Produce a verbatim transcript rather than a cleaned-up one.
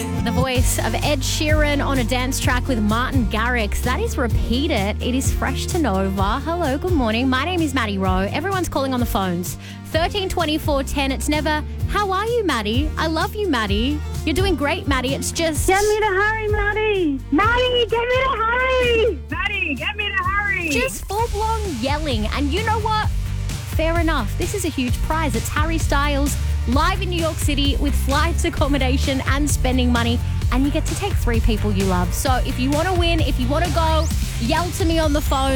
The voice of Ed Sheeran on a dance track with Martin Garrix. That is Repeat It. It is Fresh to Nova. Hello, good morning. My name is Maddie Rowe. Everyone's calling on the phones. thirteen twenty-four ten. It's never, how are you, Maddie? I love you, Maddie. You're doing great, Maddie. It's just... Get me to hurry, Maddie. Maddie, get me to hurry. Maddie, get me to hurry. Just full-blown yelling. And you know what? Fair enough. This is a huge prize. It's Harry Styles live in New York City with flights, accommodation and spending money. And you get to take three people you love. So if you want to win, if you want to go, yell to me on the phone.